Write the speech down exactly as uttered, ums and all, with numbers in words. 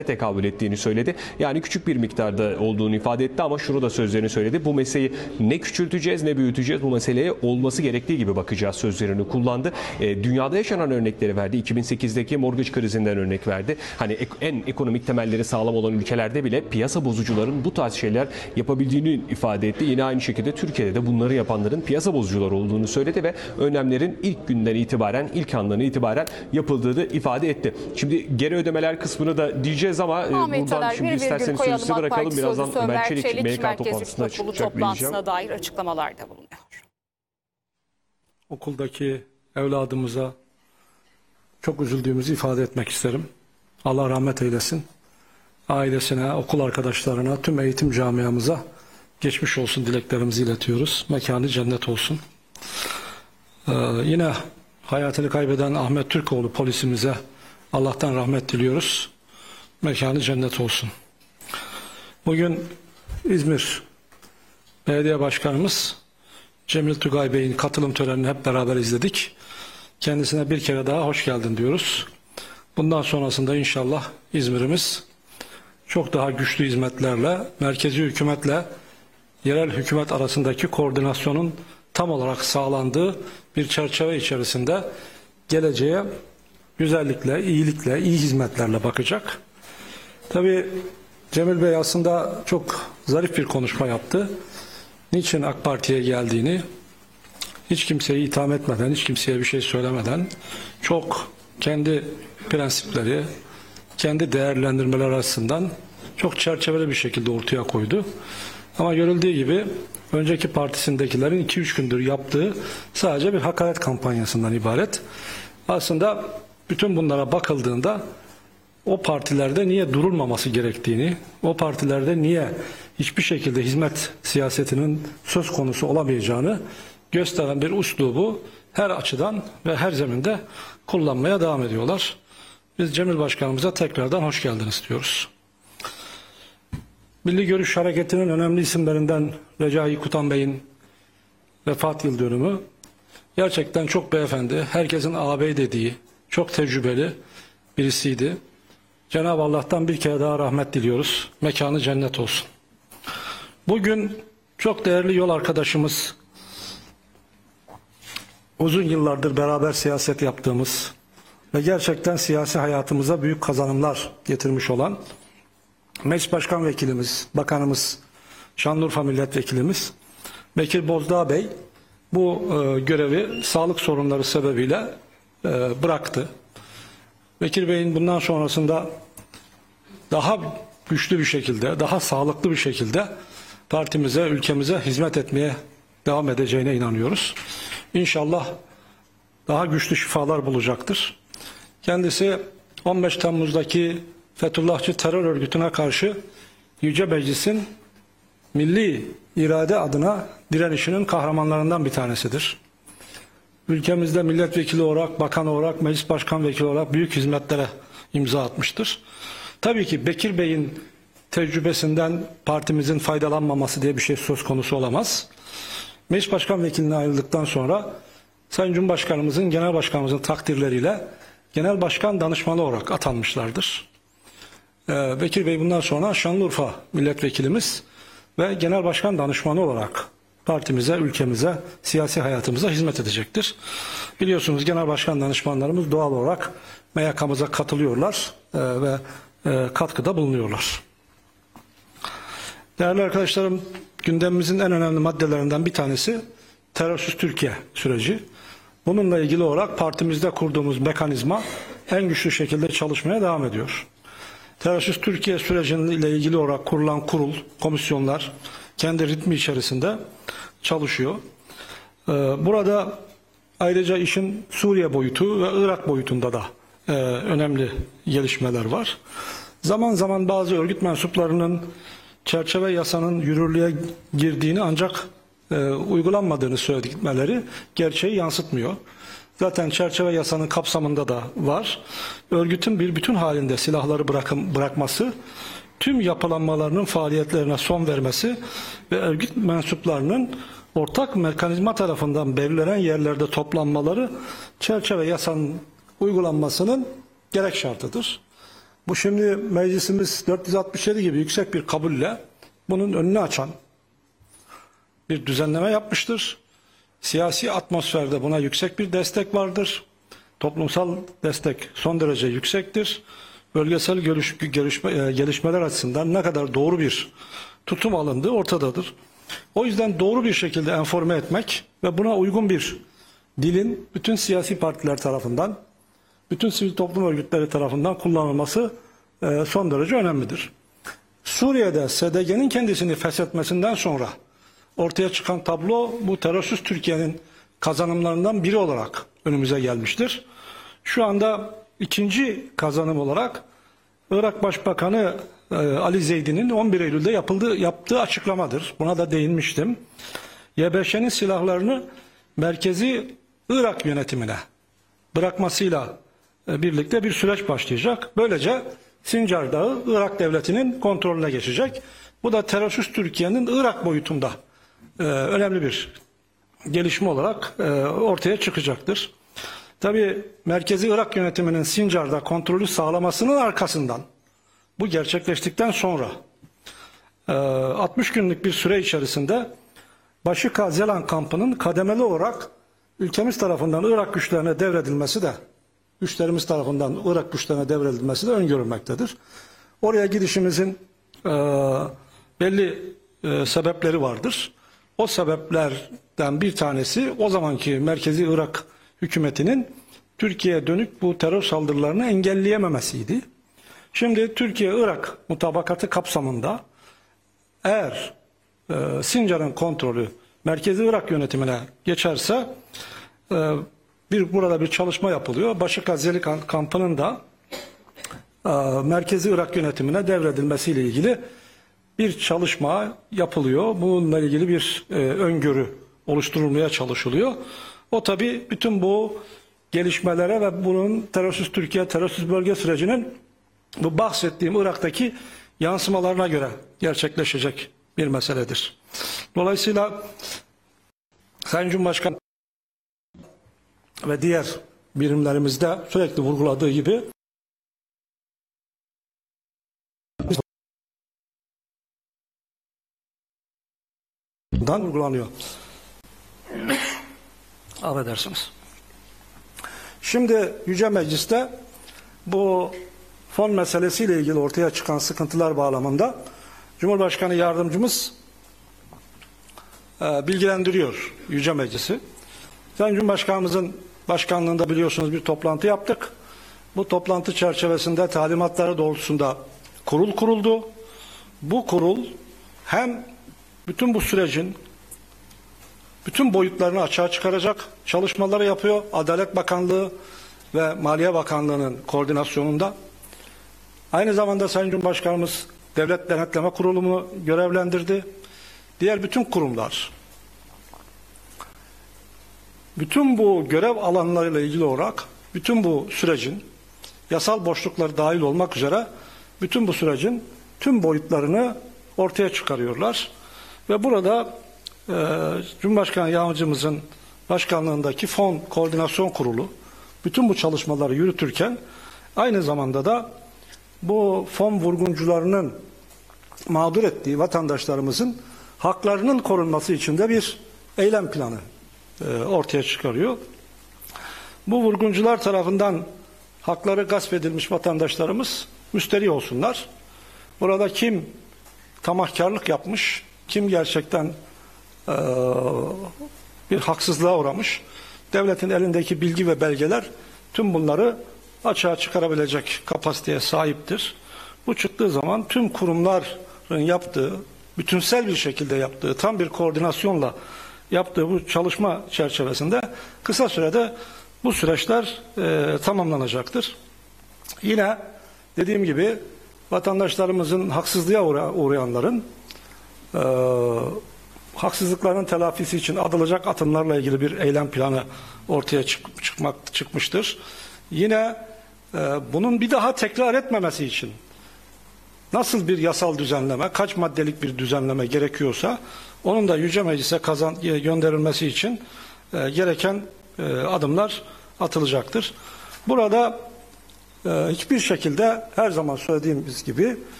tekabül ettiğini söyledi. Yani küçük bir miktarda olduğunu ifade etti ama şunu da sözlerini söyledi. Bu meseleyi ne küçülteceğiz ne büyüteceğiz, bu meseleye olması gerektiği gibi bakacağız sözlerini kullandı. E, dünyada yaşanan örnekleri verdi. iki bin sekizdeki mortgage krizinden örnek verdi. Hani ek, en ekonomik temelleri sağlam olan ülkelerde bile piyasa bozucuların bu tarz şeyler yapabildiğini ifade etti. Yine aynı şekilde Türkiye'de de bunları yapanların piyasa bozucular olduğunu söyledi ve önlemlerin ilk günden itibaren, ilk andan itibaren yapıldığını ifade etti. Şimdi geri ödemeler kısmını da diyeceğiz ama Ahmet buradan Taner, şimdi bir isterseniz virgül koyalım. sözü bırakalım. Birazdan Ömer Çelik, Çelik M Y K merkez toplantısında yönetim kurulu çıkacak toplantısına dair açıklamalarda bulunuyor. Okuldaki evladımıza çok üzüldüğümüzü ifade etmek isterim. Allah rahmet eylesin. Ailesine, okul arkadaşlarına, tüm eğitim camiamıza geçmiş olsun dileklerimizi iletiyoruz. Mekanı cennet olsun. Ee, yine hayatını kaybeden Ahmet Türkoğlu polisimize Allah'tan rahmet diliyoruz. Mekanı cennet olsun. Bugün İzmir Belediye Başkanımız Cemil Tugay Bey'in katılım törenini hep beraber izledik. Kendisine bir kere daha hoş geldin diyoruz. Bundan sonrasında inşallah İzmir'imiz çok daha güçlü hizmetlerle, merkezi hükümetle yerel hükümet arasındaki koordinasyonun tam olarak sağlandığı bir çerçeve içerisinde geleceğe güzellikle, iyilikle, iyi hizmetlerle bakacak. Tabii Cemil Bey aslında çok zarif bir konuşma yaptı. Niçin AK Parti'ye geldiğini, hiç kimseyi itham etmeden, hiç kimseye bir şey söylemeden, çok kendi prensipleri, kendi değerlendirmeler arasından çok çerçeveli bir şekilde ortaya koydu. Ama görüldüğü gibi önceki partisindekilerin iki üç gündür yaptığı sadece bir hakaret kampanyasından ibaret. Aslında bütün bunlara bakıldığında o partilerde niye durulmaması gerektiğini, o partilerde niye hiçbir şekilde hizmet siyasetinin söz konusu olamayacağını gösteren bir üslubu her açıdan ve her zeminde kullanmaya devam ediyorlar. Biz Cemil Başkanımıza tekrardan hoş geldiniz diyoruz. Milli Görüş Hareketi'nin önemli isimlerinden Recai Kutan Bey'in vefat yıl dönümü gerçekten çok beyefendi, herkesin ağabey dediği, çok tecrübeli birisiydi. Cenab-ı Allah'tan bir kere daha rahmet diliyoruz. Mekanı cennet olsun. Bugün çok değerli yol arkadaşımız, uzun yıllardır beraber siyaset yaptığımız ve gerçekten siyasi hayatımıza büyük kazanımlar getirmiş olan Meclis Başkan Vekilimiz, Bakanımız, Şanlıurfa Milletvekilimiz Bekir Bozdağ Bey bu e, görevi sağlık sorunları sebebiyle e, bıraktı. Bekir Bey'in bundan sonrasında daha güçlü bir şekilde, daha sağlıklı bir şekilde partimize, ülkemize hizmet etmeye devam edeceğine inanıyoruz. İnşallah daha güçlü şifalar bulacaktır. Kendisi on beş Temmuz'daki Fethullahçı terör örgütüne karşı Yüce Meclis'in milli irade adına direnişinin kahramanlarından bir tanesidir. Ülkemizde milletvekili olarak, bakan olarak, meclis başkan vekili olarak büyük hizmetlere imza atmıştır. Tabii ki Bekir Bey'in tecrübesinden partimizin faydalanmaması diye bir şey söz konusu olamaz. Meclis başkan vekiline ayrıldıktan sonra Sayın Cumhurbaşkanımızın, Genel Başkanımızın takdirleriyle Genel Başkan Danışmanı olarak atanmışlardır. Ee, Bekir Bey bundan sonra Şanlıurfa milletvekilimiz ve Genel Başkan Danışmanı olarak partimize, ülkemize, siyasi hayatımıza hizmet edecektir. Biliyorsunuz Genel Başkan Danışmanlarımız doğal olarak M Y K'mıza katılıyorlar e, ve e, katkıda bulunuyorlar. Değerli arkadaşlarım, gündemimizin en önemli maddelerinden bir tanesi terörsüz Türkiye süreci. Bununla ilgili olarak partimizde kurduğumuz mekanizma en güçlü şekilde çalışmaya devam ediyor. Terörsüz Türkiye süreciyle ilgili olarak kurulan kurul, komisyonlar kendi ritmi içerisinde çalışıyor. Burada ayrıca işin Suriye boyutu ve Irak boyutunda da önemli gelişmeler var. Zaman zaman bazı örgüt mensuplarının çerçeve yasanın yürürlüğe girdiğini ancak e, uygulanmadığını söyledikleri gerçeği yansıtmıyor. Zaten çerçeve yasanın kapsamında da var. Örgütün bir bütün halinde silahları bırakım, bırakması, tüm yapılanmalarının faaliyetlerine son vermesi ve örgüt mensuplarının ortak mekanizma tarafından belirlenen yerlerde toplanmaları çerçeve yasanın uygulanmasının gerek şartıdır. Bu şimdi meclisimiz dört yüz altmış yedi gibi yüksek bir kabulle bunun önünü açan bir düzenleme yapmıştır. Siyasi atmosferde buna yüksek bir destek vardır. Toplumsal destek son derece yüksektir. Bölgesel görüş, görüşme, gelişmeler açısından ne kadar doğru bir tutum alındığı ortadadır. O yüzden doğru bir şekilde enforme etmek ve buna uygun bir dilin bütün siyasi partiler tarafından, bütün sivil toplum örgütleri tarafından kullanılması e, son derece önemlidir. Suriye'de S D G'nin kendisini feshetmesinden sonra ortaya çıkan tablo bu terörsüz Türkiye'nin kazanımlarından biri olarak önümüze gelmiştir. Şu anda ikinci kazanım olarak Irak Başbakanı e, Ali Zeydi'nin on bir Eylül'de yapıldığı, yaptığı açıklamadır. Buna da değinmiştim. Y B Ş'nin silahlarını merkezi Irak yönetimine bırakmasıyla e, birlikte bir süreç başlayacak. Böylece Sincar Dağı Irak devletinin kontrolüne geçecek. Bu da terörsüz Türkiye'nin Irak boyutunda e, önemli bir gelişme olarak e, ortaya çıkacaktır. Tabii merkezi Irak yönetiminin Sincar'da kontrolü sağlamasının arkasından bu gerçekleştikten sonra e, altmış günlük bir süre içerisinde Başika Zelan kampının kademeli olarak ülkemiz tarafından Irak güçlerine devredilmesi de güçlerimiz tarafından Irak güçlerine devredilmesi de öngörülmektedir. Oraya gidişimizin e, belli e, sebepleri vardır. O sebeplerden bir tanesi o zamanki merkezi Irak hükümetinin Türkiye'ye dönük bu terör saldırılarını engelleyememesiydi. Şimdi Türkiye-Irak mutabakatı kapsamında eğer e, Sincar'ın kontrolü merkezi Irak yönetimine geçerse e, bir burada bir çalışma yapılıyor. Başika Zelan kampının da e, merkezi Irak yönetimine devredilmesiyle ilgili bir çalışma yapılıyor. Bununla ilgili bir e, öngörü oluşturulmaya çalışılıyor. O tabii bütün bu gelişmelere ve bunun terörsüz Türkiye, terörsüz bölge sürecinin bu bahsettiğim Irak'taki yansımalarına göre gerçekleşecek bir meseledir. Dolayısıyla Sayın Cumhurbaşkanı ve diğer birimlerimizde sürekli vurguladığı gibi dan vurgulanıyor. Affedersiniz. Şimdi Yüce Meclis'te bu fon meselesiyle ilgili ortaya çıkan sıkıntılar bağlamında Cumhurbaşkanı Yardımcımız e, bilgilendiriyor Yüce Meclis'i. Sayın Cumhurbaşkanımızın başkanlığında biliyorsunuz bir toplantı yaptık. Bu toplantı çerçevesinde talimatları doğrultusunda kurul kuruldu. Bu kurul hem bütün bu sürecin bütün boyutlarını açığa çıkaracak çalışmaları yapıyor. Adalet Bakanlığı ve Maliye Bakanlığı'nın koordinasyonunda. Aynı zamanda Sayın Cumhurbaşkanımız Devlet Denetleme Kurulu'nu görevlendirdi. Diğer bütün kurumlar, bütün bu görev alanlarıyla ilgili olarak bütün bu sürecin yasal boşlukları dahil olmak üzere bütün bu sürecin tüm boyutlarını ortaya çıkarıyorlar. Ve burada e, Cumhurbaşkanı Yardımcımızın başkanlığındaki Fon Koordinasyon Kurulu bütün bu çalışmaları yürütürken aynı zamanda da bu fon vurguncularının mağdur ettiği vatandaşlarımızın haklarının korunması için de bir eylem planı e, ortaya çıkarıyor. Bu vurguncular tarafından hakları gasp edilmiş vatandaşlarımız müsterih olsunlar. Burada kim tamahkarlık yapmış, kim gerçekten e, bir haksızlığa uğramış, devletin elindeki bilgi ve belgeler tüm bunları açığa çıkarabilecek kapasiteye sahiptir. Bu çıktığı zaman tüm kurumların yaptığı, bütünsel bir şekilde yaptığı, tam bir koordinasyonla yaptığı bu çalışma çerçevesinde kısa sürede bu süreçler e, tamamlanacaktır. Yine dediğim gibi vatandaşlarımızın haksızlığa uğra uğrayanların e, haksızlıkların telafisi için atılacak adımlarla ilgili bir eylem planı ortaya çık çıkmak çıkmıştır. Yine e, bunun bir daha tekrar etmemesi için nasıl bir yasal düzenleme, kaç maddelik bir düzenleme gerekiyorsa onun da Yüce Meclis'e kazan, gönderilmesi için e, gereken e, adımlar atılacaktır. Burada e, hiçbir şekilde her zaman söylediğimiz gibi